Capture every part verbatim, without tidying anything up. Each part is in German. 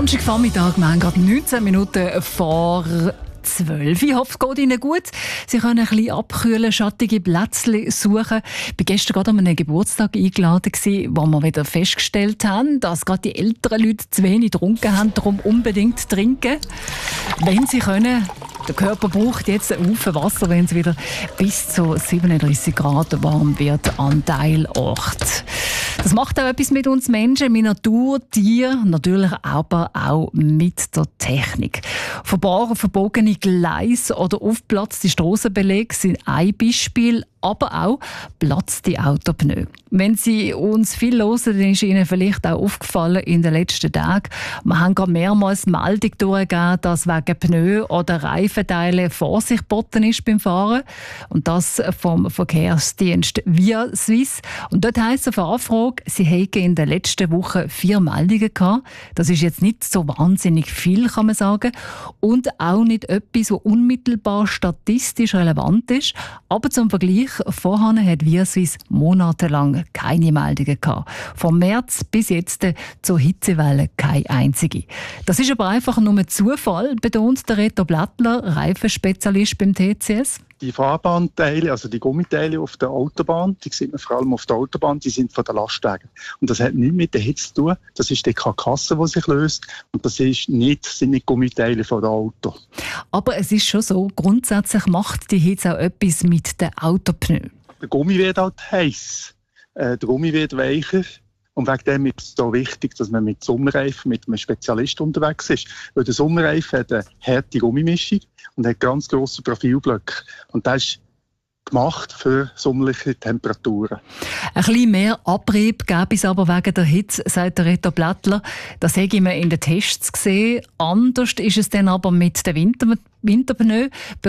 Donnerstagvormittag, wir haben gerade neunzehn Minuten vor zwölf. Ich hoffe, es geht Ihnen gut. Sie können ein bisschen abkühlen, schattige Plätzchen suchen. Ich war gestern gerade an einem Geburtstag eingeladen, wo wir wieder festgestellt haben, dass gerade die älteren Leute zu wenig getrunken haben, darum unbedingt trinken. Wenn Sie können, der Körper braucht jetzt einen Haufen Wasser, wenn es wieder bis zu siebenunddreißig Grad warm wird an Teilort. Das macht auch etwas mit uns Menschen, mit Natur, Tieren, natürlich aber auch mit der Technik. Verbohrene, verbogene Gleise oder aufgeplatzte Strassenbeläge sind ein Beispiel, aber auch platzte Autopneu. Wenn Sie uns viel hören, dann ist Ihnen vielleicht auch aufgefallen in den letzten Tagen, wir haben gerade mehrmals Meldung durchgegeben, dass wegen Pneu oder Reifenteile Vorsicht geboten ist beim Fahren. Und das vom Verkehrsdienst Via Suisse. Und dort heisst es auf Anfrage, Sie hätten in den letzten Wochen vier Meldungen gehabt. Das ist jetzt nicht so wahnsinnig viel, kann man sagen. Und auch nicht etwas, was unmittelbar statistisch relevant ist. Aber zum Vergleich, vorher hat Via Suisse monatelang keine Meldungen gehabt. Vom März bis jetzt zur Hitzewelle keine einzige. Das ist aber einfach nur Zufall, betont der Reto Blättler, Reifenspezialist beim T C S. Die Fahrbahnteile, also die Gummiteile auf der Autobahn, die sieht man vor allem auf der Autobahn, die sind von den Lastwagen. Und das hat nichts mit der Hitze zu tun. Das ist die Karkasse, die sich löst. Und das ist nicht, sind nicht Gummiteile von dem Auto. Aber es ist schon so, grundsätzlich macht die Hitze auch etwas mit den Autopneu. Der Gummi wird halt heiß. Äh, der Gummi wird weicher. Und wegen dem ist es so wichtig, dass man mit Sommerreifen, mit einem Spezialist unterwegs ist. Weil der Sommerreifen hat eine harte Gummimischung und hat ganz grosse Profilblöcke. Und das ist gemacht für sommerliche Temperaturen. Ein bisschen mehr Abrieb gäbe es aber wegen der Hitze, sagt der Reto Blättler. Das habe ich in den Tests gesehen. Anders ist es dann aber mit den Winter Winterpneu,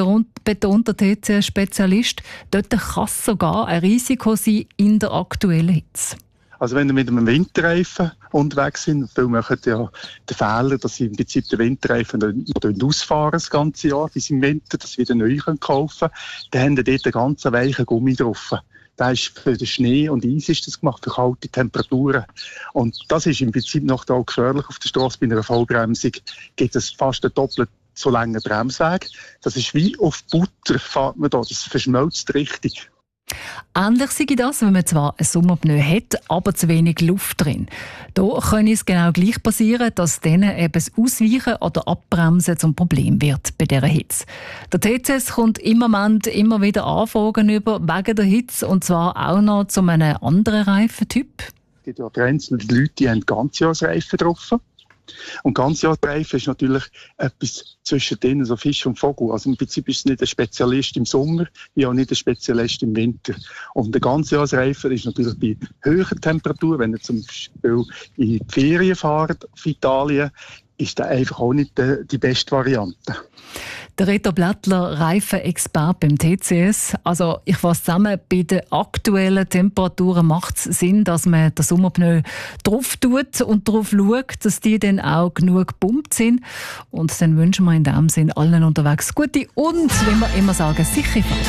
betont der T C S-Spezialist. Dort kann es sogar ein Risiko sein in der aktuellen Hitze. Also wenn wir mit einem Winterreifen unterwegs sind, viele machen ja den Fehler, dass sie im Prinzip den Winterreifen noch ausfahren das ganze Jahr bis im Winter, dass sie wieder neu kaufen können, dann haben sie dort einen ganz weichen Gummi drauf. Das ist für den Schnee und Eis ist das gemacht, für kalte Temperaturen. Und das ist im Prinzip noch da gefährlich auf der Straße. Bei einer Vollbremsung gibt es fast einen doppelt so langen Bremsweg. Das ist wie auf Butter, fährt man da, das verschmilzt richtig. Ähnlich sei das, wenn man zwar ein Sommerpneu hat, aber zu wenig Luft drin. Da könnte es genau gleich passieren, dass dann eben das Ausweichen oder Abbremsen zum Problem wird bei dieser Hitze. Der T C S kommt im Moment immer wieder Anfragen über wegen der Hitze und zwar auch noch zu einem anderen Reifentyp. Es gibt ja vereinzelte Leute, die haben Ganzjahresreifen drauf. Und Ganzjahresreifen ist natürlich etwas zwischen denen, so Fisch und Vogel. Also im Prinzip ist es nicht ein Spezialist im Sommer, wie auch nicht ein Spezialist im Winter. Und der Ganzjahresreifen ist natürlich bei höheren Temperaturen, wenn ihr zum Beispiel in die Ferien fahrt auf Italien, ist das einfach auch nicht die, die beste Variante. Der Reto Blättler, Reifenexperte beim T C S. Also ich fasse zusammen, bei den aktuellen Temperaturen macht es Sinn, dass man den Sommerpneu drauf tut und darauf schaut, dass die dann auch genug gepumpt sind. Und dann wünschen wir in diesem Sinn allen unterwegs gute und, wie wir immer sagen, sichere Fahrt.